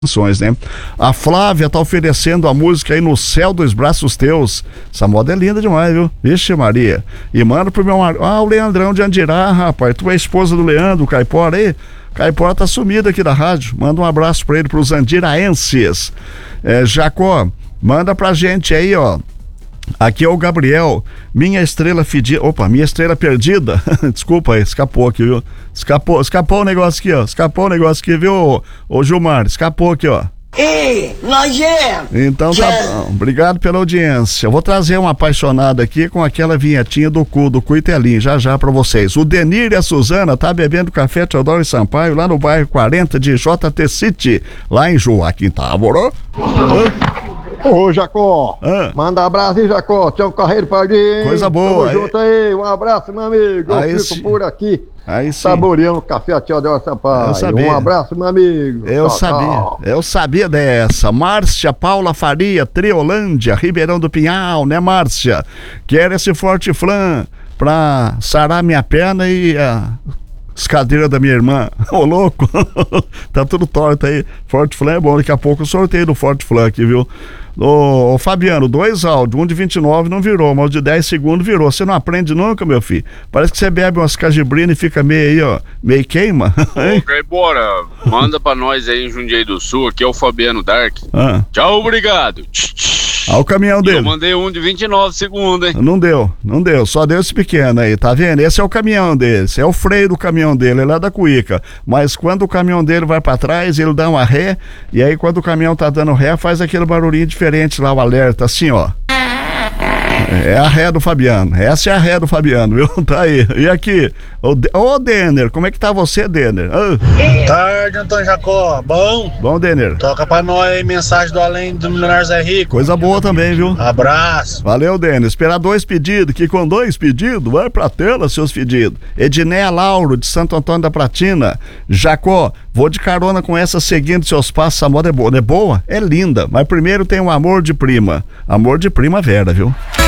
Né? A Flávia tá oferecendo a música aí No Céu dos Braços Teus. Essa moda é linda demais, viu? Vixe Maria. E manda pro meu marido. O Leandrão de Andirá, rapaz. Tu é esposa do Leandro, o Caipora aí? Caipora tá sumido aqui da rádio. Manda um abraço pra ele, pros andiraenses. Jacó, manda pra gente aí, ó. Aqui é o Gabriel, minha estrela fedida. Opa, minha estrela perdida. Desculpa aí, escapou aqui, viu? Escapou o negócio aqui, ó. Escapou o negócio aqui, viu, ô Gilmar? Escapou aqui, ó. Ei, nojento! Então tá bom, obrigado pela audiência. Eu vou trazer uma apaixonada aqui com aquela vinhetinha do Cuitelinho, já pra vocês. O Denir e a Suzana tá bebendo café Teodoro e Sampaio lá no bairro 40 de JT City, lá em Joaquim Távora. Ô, Jacó, manda um abraço aí, Jacó, Tiago Carreiro Pardinho. Coisa boa. Tamo junto aí, um abraço, meu amigo. Eu fico por aqui, saboreando o café Teodoro Sampaio. Eu sabia. Um abraço, meu amigo. Eu sabia dessa. Márcia Paula Faria, Triolândia, Ribeirão do Pinhal, né, Márcia? Quero esse forte flan pra sarar minha perna e as cadeiras da minha irmã. Ô, louco. Tá tudo torto aí. Forte Flan é bom, daqui a pouco eu sorteio do Forte Flan aqui, viu? Ô, Fabiano, 2 áudios, um de 29 não virou, mas o de 10 segundos virou. Você não aprende nunca, meu filho? Parece que você bebe umas cajibrinas e fica meio aí, ó, meio queima. Ok, bora. Manda pra nós aí em Jundiaí do Sul, aqui é o Fabiano Dark. Tchau, obrigado. Olha o caminhão dele. Eu mandei um de 29 segundos, hein? Não deu, só deu esse pequeno aí, tá vendo? Esse é o caminhão dele, esse é o freio do caminhão dele, ele é da Cuíca. Mas quando o caminhão dele vai pra trás, ele dá uma ré, e aí quando o caminhão tá dando ré, faz aquele barulhinho diferente lá, o alerta, assim, ó. É a ré do Fabiano, essa é a ré do Fabiano, viu? Tá aí. E aqui, ô Denner, como é que tá você, Denner? Tarde, Antônio Jacó, bom? Bom, Denner. Toca pra nós aí, mensagem do além do Milionário Zé Rico. Coisa boa também, viu? Abraço. Valeu, Denner. Esperar 2 pedidos, que com 2 pedidos, vai pra tela seus pedidos. Edneia Lauro, de Santo Antônio da Pratina. Jacó, vou de carona com essa seguindo seus passos, a moda é boa. Não é boa? É linda, mas primeiro tem um amor de prima. Amor de primavera, viu?